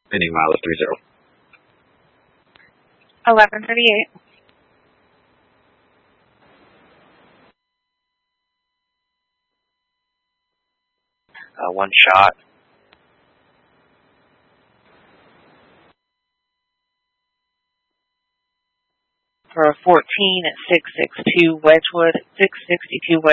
Pending mileage 30. 11:38. One shot. For 14 at 662 Wedgewood, 662 Wedgewood.